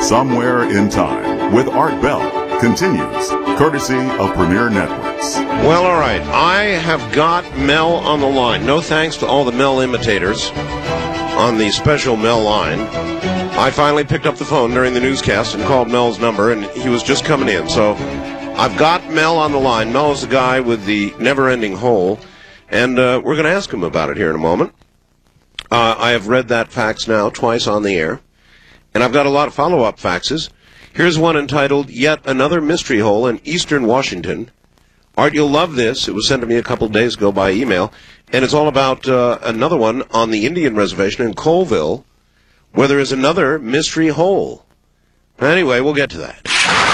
Somewhere in Time with Art Bell continues, courtesy of Premier Networks. Well, all right. I have got Mel on the line. No thanks to all the Mel imitators on the special Mel line. I finally picked up the phone during the newscast and called Mel's number, and he was just coming in. So I've got Mel on the line. Mel is the guy with the never-ending hole, and we're going to ask him about it here in a moment. I have read that fax now twice on the air, and I've got a lot of follow-up faxes. Here's one entitled, Yet Another Mystery Hole in Eastern Washington. Art, you'll love this. It was sent to me a couple of days ago by email, and it's all about another one on the Indian Reservation in Colville, where there is another mystery hole. Anyway, we'll get to that.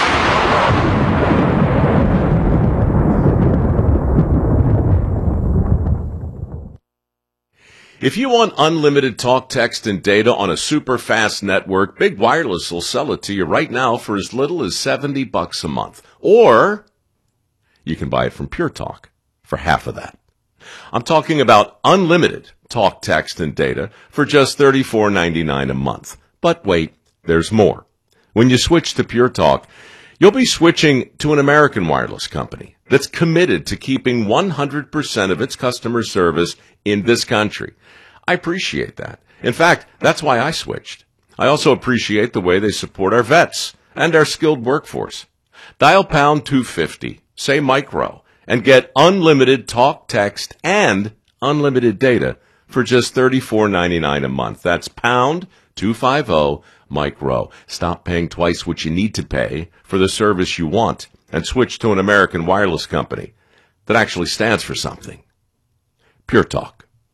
If you want unlimited talk, text, and data on a super fast network, Big Wireless will sell it to you right now for as little as $70 a month. Or you can buy it from Pure Talk for half of that. I'm talking about unlimited talk, text, and data for just $34.99 a month. But wait, there's more. When you switch to Pure Talk, you'll be switching to an American wireless company that's committed to keeping 100% of its customer service in this country. I appreciate that. In fact, that's why I switched. I also appreciate the way they support our vets and our skilled workforce. Dial pound 250, say micro, and get unlimited talk, text, and unlimited data for just $34.99 a month. That's pound 250 micro. Stop paying twice what you need to pay for the service you want and switch to an American wireless company that actually stands for something. Pure Talk.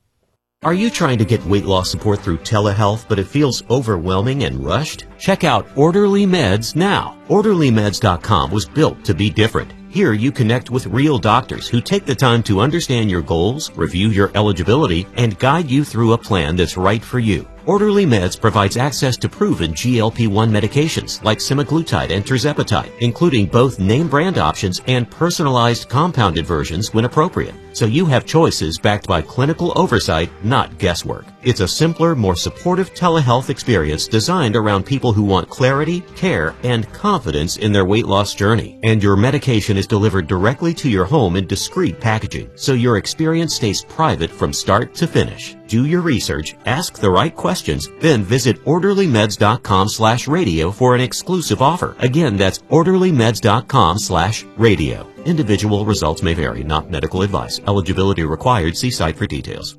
Are you trying to get weight loss support through telehealth, but it feels overwhelming and rushed? Check out Orderly Meds now. OrderlyMeds.com was built to be different. Here you connect with real doctors who take the time to understand your goals, review your eligibility, and guide you through a plan that's right for you. Orderly Meds provides access to proven GLP-1 medications like semaglutide and tirzepatide, including both name brand options and personalized compounded versions when appropriate. So you have choices backed by clinical oversight, not guesswork. It's a simpler, more supportive telehealth experience designed around people who want clarity, care, and confidence in their weight loss journey. And your medication is delivered directly to your home in discreet packaging, so your experience stays private from start to finish. Do your research, ask the right questions, then visit orderlymeds.com/radio for an exclusive offer. Again, that's orderlymeds.com/radio. Individual results may vary, not medical advice. Eligibility required. See site for details.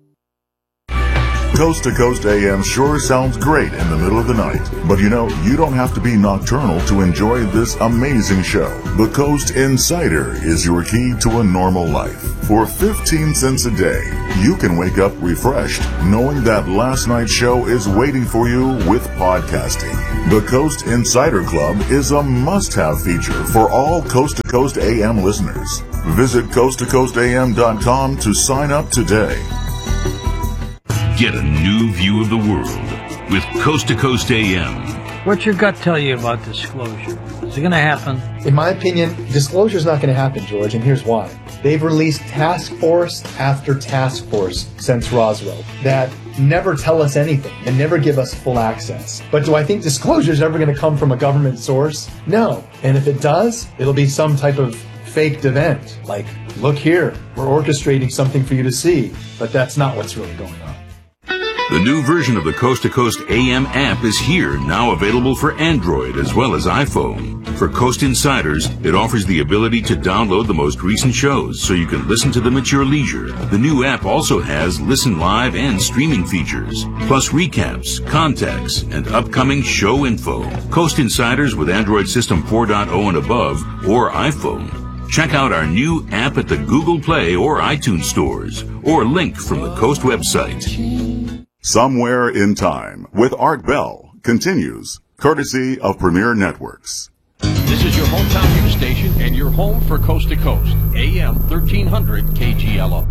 Coast to Coast AM sure sounds great in the middle of the night. But you know, you don't have to be nocturnal to enjoy this amazing show. The Coast Insider is your key to a normal life. For 15 cents a day, you can wake up refreshed, knowing that last night's show is waiting for you with podcasting. The Coast Insider Club is a must-have feature for all Coast to Coast AM listeners. Visit coasttocoastam.com to sign up today. Get a new view of the world with Coast to Coast AM. What's your gut tell you about disclosure? Is it going to happen? In my opinion, disclosure is not going to happen, George, and here's why. They've released task force after task force since Roswell that never tell us anything and never give us full access. But do I think disclosure is ever going to come from a government source? No. And if it does, it'll be some type of faked event. Like, look here, we're orchestrating something for you to see. But that's not what's really going on. The new version of the Coast to Coast AM app is here, now available for Android as well as iPhone. For Coast Insiders, it offers the ability to download the most recent shows so you can listen to them at your leisure. The new app also has listen live and streaming features, plus recaps, contacts, and upcoming show info. Coast Insiders with Android System 4.0 and above, or iPhone. Check out our new app at the Google Play or iTunes stores, or link from the Coast website. Somewhere in Time with Art Bell continues, courtesy of Premier Networks. This is your hometown news station and your home for Coast to Coast, AM 1300 KGLO.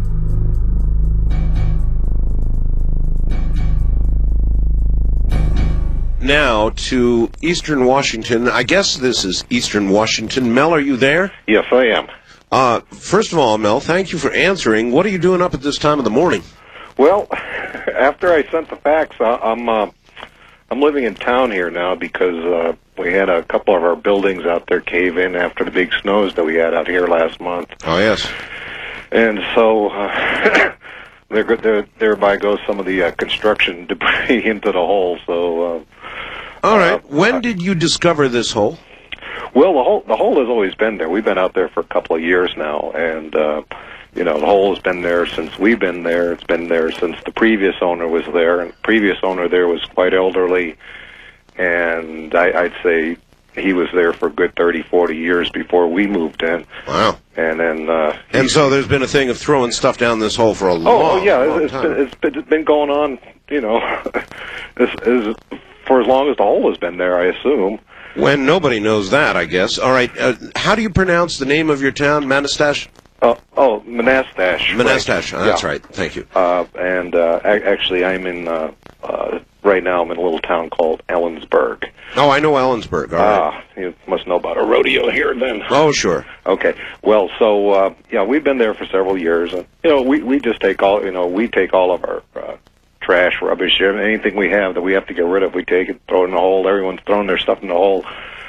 Now to Eastern Washington. I guess this is Eastern Washington. Mel, are you there? Yes, I am. First of all, Mel, thank you for answering. What are you doing up at this time of the morning? Well, after I sent the fax, I'm I'm living in town here now because we had a couple of our buildings out there cave in after the big snows that we had out here last month. Oh, yes. And so thereby goes some of the construction debris into the hole. So, all right. When did you discover this hole? Well, the hole has always been there. We've been out there for a couple of years now, and the hole has been there since we've been there. It's been there since the previous owner was there, and the previous owner there was quite elderly, and I'd say he was there for a good 30, 40 years before we moved in. Wow. And then and so there's been a thing of throwing stuff down this hole for a long time. It's been going on, for as long as the hole has been there, I assume. When nobody knows that, I guess. All right. How do you pronounce the name of your town, Manastash? Manastash. Manastash. Right. That's right. Thank you. Actually, I'm in right now. I'm in a little town called Ellensburg. Oh, I know Ellensburg. All right. You must know about a rodeo here, then. Oh, sure. Okay. Well, so we've been there for several years, and we just take all of our trash, rubbish, anything we have that we have to get rid of, we take it, throw it in the hole. Everyone's throwing their stuff in the hole.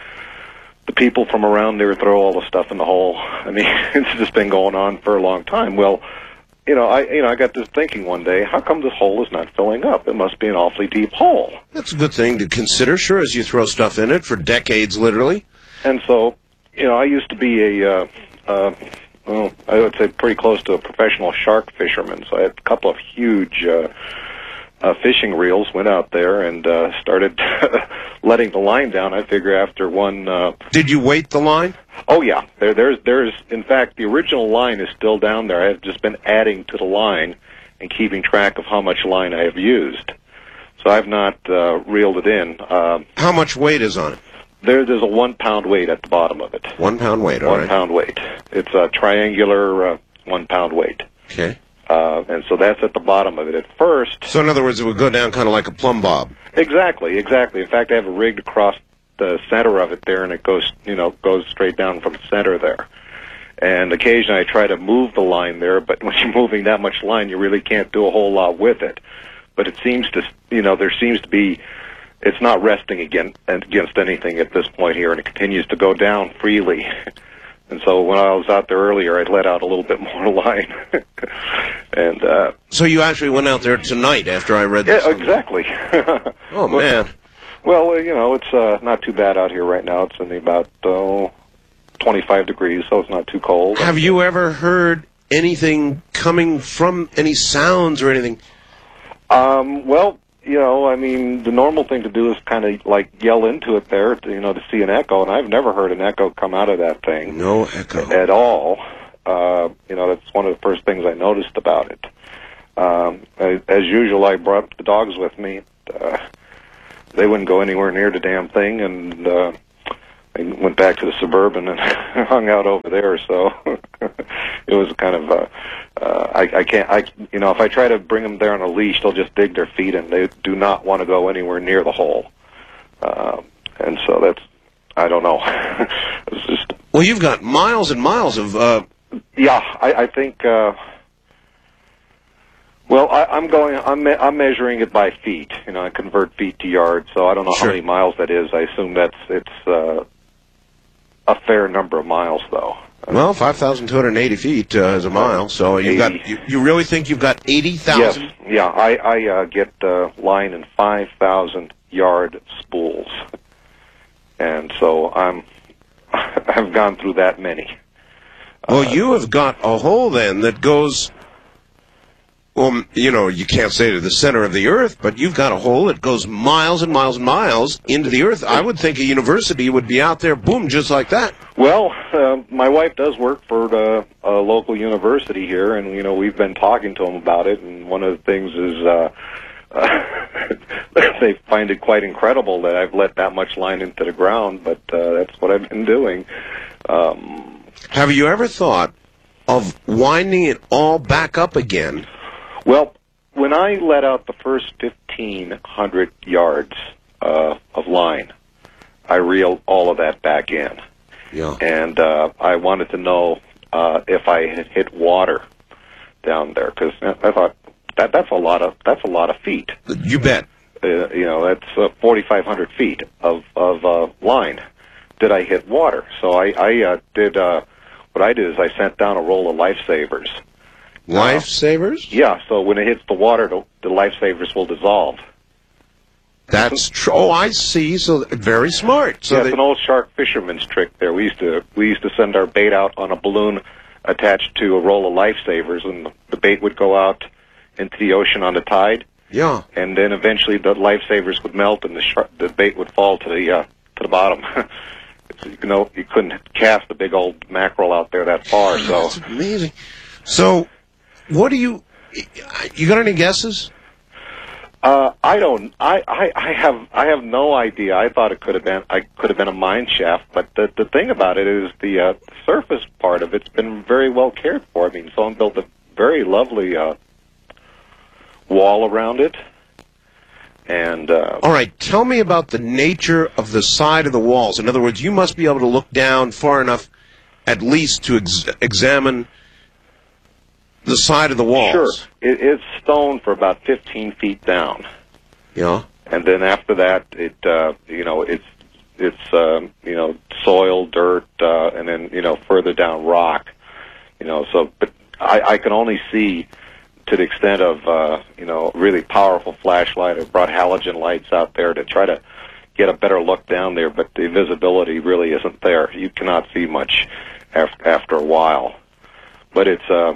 The people from around there throw all the stuff in the hole. I mean, it's just been going on for a long time. Well, I got this thinking one day, how come this hole is not filling up? It must be an awfully deep hole. That's a good thing to consider, sure, as you throw stuff in it for decades, literally. And so, I used to be I would say pretty close to a professional shark fisherman, so I had a couple of huge fishing reels, went out there and started letting the line down. I figure after one... Did you weight the line? Oh, yeah. There's in fact, the original line is still down there. I've just been adding to the line and keeping track of how much line I have used. So I've not reeled it in. How much weight is on it? There's a 1 pound weight at the bottom of it. 1 pound weight, all right. 1 pound weight. It's a triangular 1 pound weight. Okay. And so that's at the bottom of it at first. So in other words, it would go down kind of like a plumb bob. Exactly. In fact, I have it rigged across the center of it there, and it goes straight down from the center there. And occasionally I try to move the line there, but when you're moving that much line, you really can't do a whole lot with it. But it seems to, there seems to be, it's not resting against anything at this point here, and it continues to go down freely. And so when I was out there earlier, I'd let out a little bit more line. And so you actually went out there tonight after I read this? Yeah, exactly. Oh, man. Well, it's not too bad out here right now. It's only about 25 degrees, so it's not too cold. Have you ever heard anything coming from any sounds or anything? Well, the normal thing to do is kind of like yell into it there, to see an echo, and I've never heard an echo come out of that thing. No echo. At all. That's one of the first things I noticed about it. As usual, I brought the dogs with me. They wouldn't go anywhere near the damn thing, and I went back to the Suburban and hung out over there, so it was kind of, if I try to bring them there on a leash, they'll just dig their feet in. They do not want to go anywhere near the hole. And so that's, I don't know. It's just... Well, you've got miles and miles of... I think, I'm measuring it by feet. I convert feet to yards, so I don't know how many miles that is. I assume it's a fair number of miles, though. Well, 5,280 feet is a mile, so you really think you've got 80,000? Yes, yeah. I get line in 5,000 yard spools, and so I've gone through that many. Well, you have got a hole then that goes. Well, you can't say to the center of the earth, but you've got a hole that goes miles and miles and miles into the earth. I would think a university would be out there, boom, just like that. Well, my wife does work for a local university here, and, we've been talking to them about it, and one of the things is they find it quite incredible that I've let that much line into the ground, but that's what I've been doing. Have you ever thought of winding it all back up again? Well, when I let out the first 1,500 yards of line, I reeled all of that back in. Yeah. And I wanted to know if I had hit water down there, because I thought that's a lot of feet. You bet. that's 4,500 feet of line. Did I hit water? So I did. What I did is I sent down a roll of lifesavers. Lifesavers? Yeah. So when it hits the water, the lifesavers will dissolve. That's true. Oh, I see. So very smart. So yeah, it's an old shark fisherman's trick. There, we used to send our bait out on a balloon attached to a roll of lifesavers, and the bait would go out into the ocean on the tide. Yeah. And then eventually the lifesavers would melt, and the bait would fall to the bottom. You couldn't cast a big old mackerel out there that far. So that's amazing. So, what do you got any guesses? I don't. I have no idea. I thought it could have been a mine shaft, but the thing about it is the surface part of it's been very well cared for. I mean, someone built a very lovely wall around it. And all right, tell me about the nature of the side of the walls. In other words, you must be able to look down far enough, at least, to examine the side of the walls. Sure, it's stone for about 15 feet down. Yeah. And then after that, it's soil, dirt, and then further down rock. So, but I can only see to the extent of really powerful flashlight. I brought halogen lights out there to try to get a better look down there, but the visibility really isn't there. You cannot see much after a while. But it's a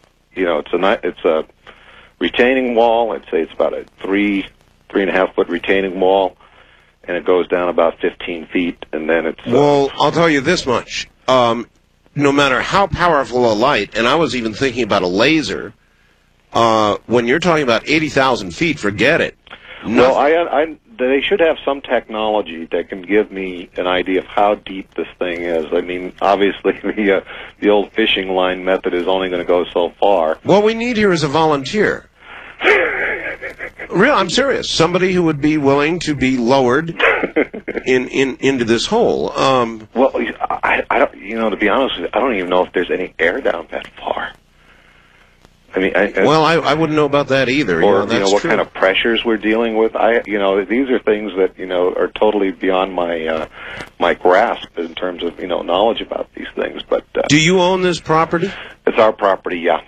retaining wall. I'd say it's about a 3.5 foot retaining wall, and it goes down about 15 feet, and then it's... Well, I'll tell you this much. No matter how powerful a light, and I was even thinking about a laser, when you're talking about 80,000 feet, forget it. Well, they should have some technology that can give me an idea of how deep this thing is. I mean, obviously, the old fishing line method is only going to go so far. What we need here is a volunteer. Real, I'm serious. Somebody who would be willing to be lowered into this hole. Well, I don't. To be honest with you, I don't even know if there's any air down that far. I mean, I wouldn't know about that either. Or what true. kind of pressures we're dealing with. These are things that are totally beyond my grasp in terms of knowledge about these things. But do you own this property? It's our property, yeah.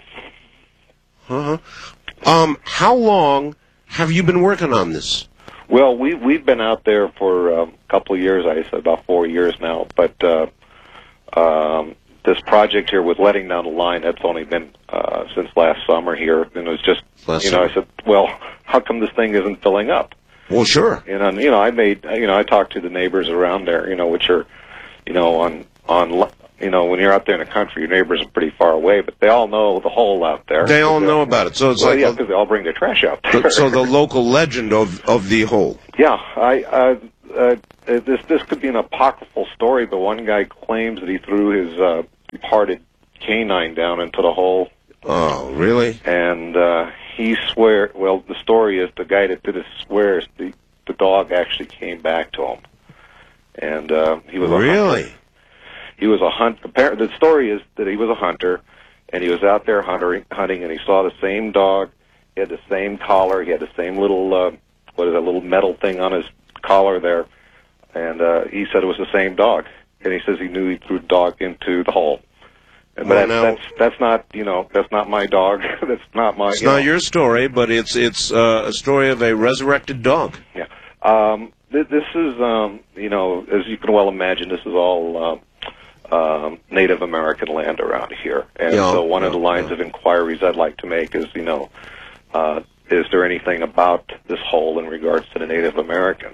How long have you been working on this? Well, we've been out there for a couple of years. I said about 4 years now. But this project here with letting down the line, that's only been since last summer here, and it was just I said, well, how come this thing isn't filling up? Well, sure. And I talked to the neighbors around there, which are on when you're out there in the country, your neighbors are pretty far away, but they all know the hole out there. They all know about it, so it's because they all bring their trash out there. So the local legend of the hole. Yeah, this could be an apocryphal story, but one guy claims that he threw his departed canine down into the hole. Oh, really? And he swears. Well, the story is the guy that did it swears the dog actually came back to him, and he was really. A hunter. He was a hunt. The story is that he was a hunter, and he was out there hunting, and he saw the same dog. He had the same collar. He had the same little little metal thing on his collar there, and he said it was the same dog. And he says he knew he threw the dog into the hole. But that's not my dog. That's not my. It's not your story, but it's a story of a resurrected dog. Yeah. This is as you can well imagine, this is all Native American land around here, and so one of the lines of inquiries I'd like to make is is there anything about this hole in regards to the Native Americans?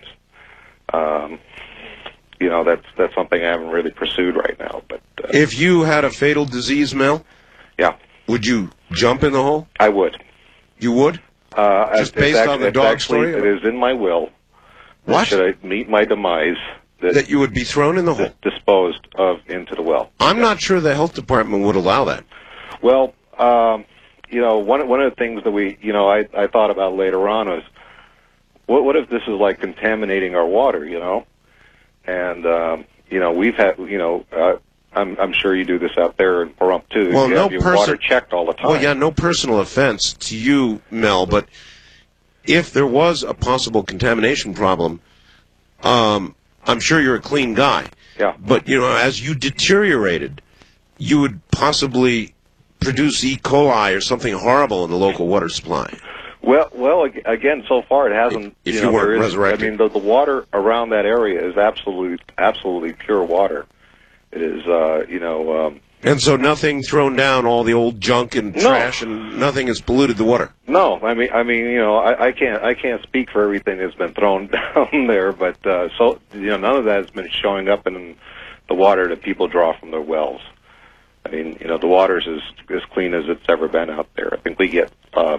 That's something I haven't really pursued right now. But if you had a fatal disease, Mel, would you jump in the hole? I would. You would? Just based on the dog story? It is in my will. What? Should I meet my demise, that you would be thrown in the hole, disposed of into the well. I'm not sure the health department would allow that. Well, one of the things that I thought about later on was, what if this is like contaminating our water, And we've had, I'm sure you do this out there in Pahrump too. Well, you have your water checked all the time. Well, yeah, no personal offense to you, Mel, but if there was a possible contamination problem, I'm sure you're a clean guy. Yeah. But, as you deteriorated, you would possibly produce E. coli or something horrible in the local water supply. Well, again, so far it hasn't. If you weren't resurrected. I mean, the water around that area is absolutely pure water. It is, And so nothing thrown down, all the old junk and trash, and nothing has polluted the water. No, I mean, I can't speak for everything that's been thrown down there, but none of that has been showing up in the water that people draw from their wells. I mean, the water's as clean as it's ever been out there. I think we get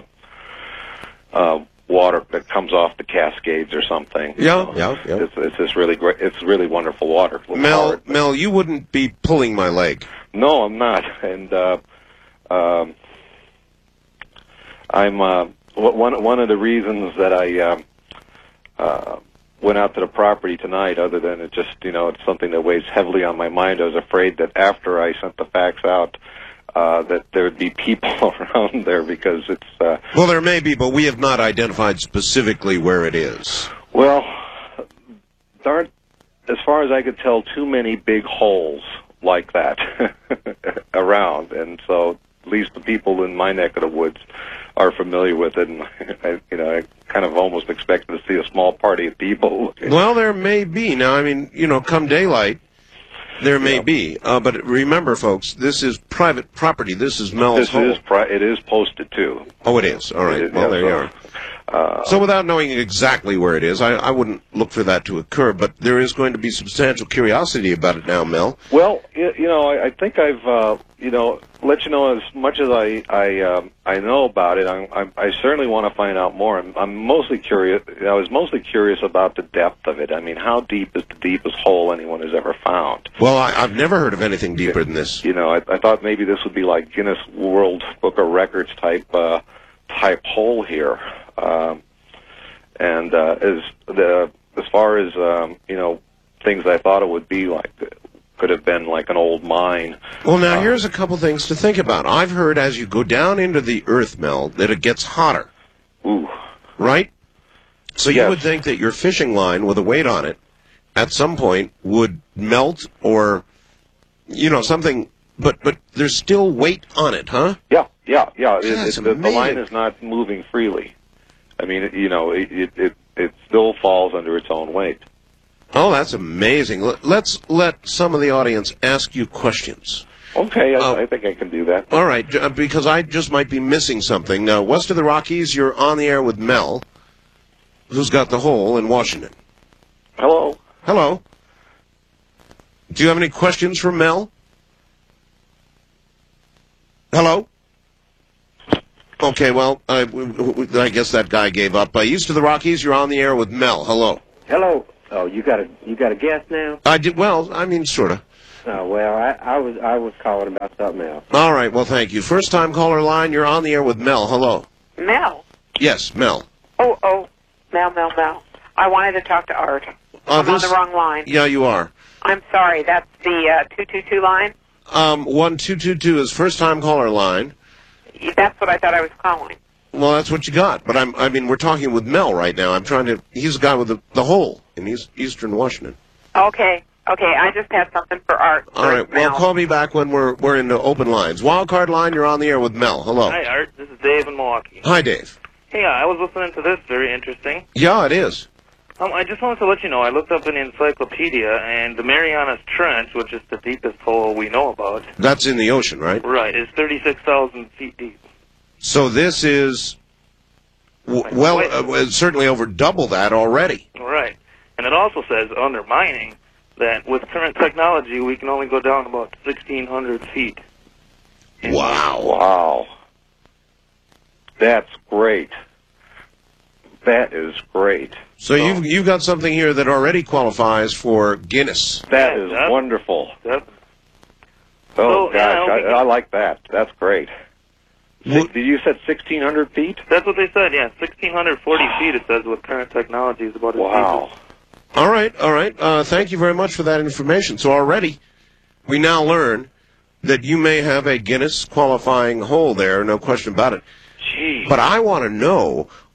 water that comes off the Cascades or something. Yeah. It's just really great. It's really wonderful water. Mel, you wouldn't be pulling my leg. No, I'm not. And I'm one of the reasons that I went out to the property tonight, other than it just it's something that weighs heavily on my mind. I was afraid that after I sent the fax out, that there would be people around there because it's. Well, there may be, but we have not identified specifically where it is. Well, there aren't, as far as I could tell, too many big holes like that around, and so at least the people in my neck of the woods are familiar with it, and I kind of almost expected to see a small party of people. Well, there may be. Now, I mean, come daylight, there may be. But remember, folks, this is private property. This is Mel's home. It is posted, too. Oh, it is. All right. There you are. So without knowing exactly where it is, I wouldn't look for that to occur, but there is going to be substantial curiosity about it now, Mel. Well, I think I've, let you know as much as I know about it. I certainly want to find out more. I'm mostly curious. I was mostly curious about the depth of it. I mean, how deep is the deepest hole anyone has ever found? Well, I've never heard of anything deeper than this. I thought maybe this would be like Guinness World Book of Records type hole here. And as far as things I thought it would be like, could have been like an old mine. Well, now here's a couple things to think about. I've heard as you go down into the earth, Mel, that it gets hotter. Ooh. Right? So you would think that your fishing line with a weight on it at some point would melt or something, but there's still weight on it, huh? Yeah. The line is not moving freely. I mean, it still falls under its own weight. Oh, that's amazing. Let's let some of the audience ask you questions. Okay, I think I can do that. All right, because I just might be missing something. Now, west of the Rockies, you're on the air with Mel, who's got the hole in Washington. Hello. Hello. Do you have any questions for Mel? Hello? Okay, well, I guess that guy gave up. East of the Rockies, you're on the air with Mel. Hello. Hello. Oh, you got a guess now? I did. Well, I mean, sort of. Oh, well, I was calling about something else. All right. Well, thank you. First time caller line. You're on the air with Mel. Hello. Mel. Yes, Mel. Oh, Mel. I wanted to talk to Art. I'm on the wrong line. Yeah, you are. I'm sorry. That's the 222 line. 1222 is first time caller line. That's what I thought I was calling. Well, that's what you got. But I mean, we're talking with Mel right now. He's the guy with the hole in Eastern Washington. Okay. I just had something for Art. All right. Well, call me back when we're in the open lines. Wildcard line, you're on the air with Mel. Hello. Hi, Art. This is Dave in Milwaukee. Hi, Dave. Hey, I was listening to this. Very interesting. Yeah, it is. I just wanted to let you know, I looked up in the encyclopedia, and the Marianas Trench, which is the deepest hole we know about. That's in the ocean, right? Right. Is 36,000 feet deep. So this is, certainly over double that already. Right. And it also says, under mining, that with current technology, we can only go down about 1,600 feet. Wow. That's great. That is great. So you've got something here that already qualifies for Guinness. That is wonderful. Oh, gosh, I like that. That's great. You said 1,600 feet? That's what they said, yeah. 1,640 feet, it says, with current technology is about as deep as. All right. Thank you very much for that information. So already we now learn that you may have a Guinness qualifying hole there, no question about it. Gee. But I want to know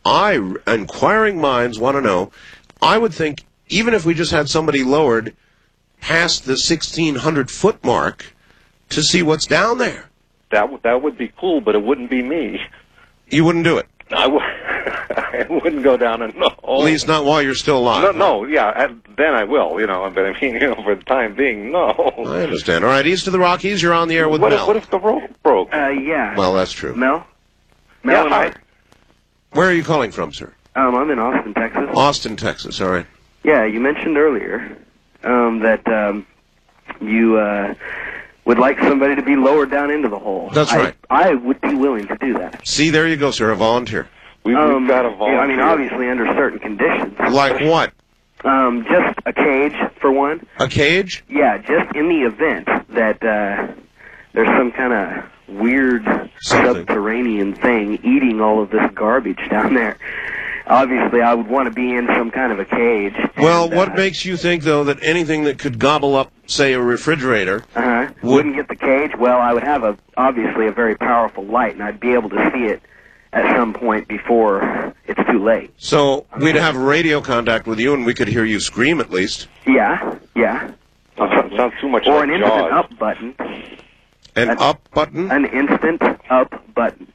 inquiring minds want to know. I would think even if we just had somebody lowered past the 1,600-foot mark to see what's down there. That would be cool, but it wouldn't be me. You wouldn't do it? I wouldn't go down in the hole. At least not while you're still alive. No, then I will, but I mean, for the time being, no. I understand. All right, east of the Rockies, you're on the air with Mel. What if the rope broke? Yeah. Well, that's true. Mel? Yeah, hi. Where are you calling from, sir? I'm in Austin, Texas. Austin, Texas, all right. Yeah, you mentioned earlier that you would like somebody to be lowered down into the hole. That's right. I would be willing to do that. See, there you go, sir, a volunteer. We've got a volunteer. Yeah, I mean, obviously under certain conditions. Like what? Just a cage, for one. A cage? Yeah, just in the event that there's some kind of weird subterranean thing eating all of this garbage down there. Obviously, I would want to be in some kind of a cage. Well, what makes you think, though, that anything that could gobble up, say, a refrigerator... wouldn't get the cage? Well, I would have, obviously, a very powerful light, and I'd be able to see it at some point before it's too late. So we'd have radio contact with you, and we could hear you scream, at least. Yeah. Sounds too much or like an Jaws. instant up button. An up button? An instant up button.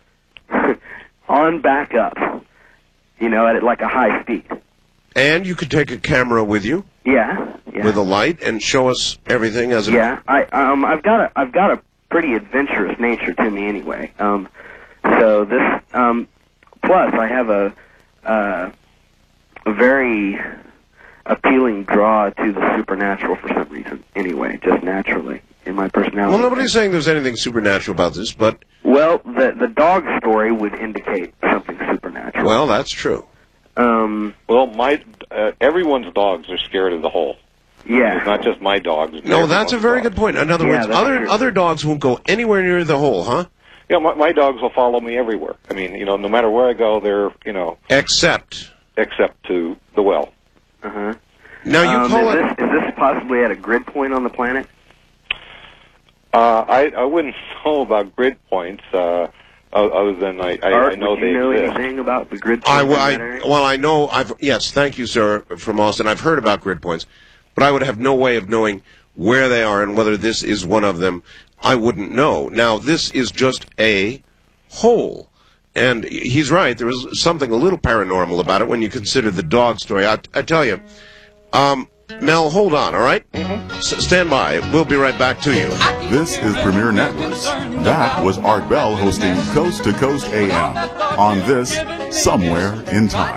On back up. At like a high speed. And you could take a camera with you? Yeah. With a light and show us everything as it... Yeah, I've got a pretty adventurous nature to me anyway. So this, plus I have a very appealing draw to the supernatural for some reason. Anyway, just naturally in my personality. Well, nobody's saying there's anything supernatural about this, but... Well, the dog story would indicate something supernatural. Well, that's true. Everyone's dogs are scared of the hole. Yeah. It's not just my dogs. No, that's a very good point. In other words, other dogs won't go anywhere near the hole, huh? Yeah, my dogs will follow me everywhere. I mean, no matter where I go, they're, Except to the well. Uh-huh. Now, you call is this possibly at a grid point on the planet? I wouldn't know about grid points, other than I know they exist. Do you know anything about the grid points? I know. Yes, thank you, sir, from Austin. I've heard about grid points, but I would have no way of knowing where they are and whether this is one of them. I wouldn't know. Now, this is just a hole. And he's right. There is something a little paranormal about it when you consider the dog story. I tell you. Mel, hold on, all right? Stand by. We'll be right back to you. This is Premier Networks. That was Art Bell hosting Coast to Coast AM on this Somewhere in Time.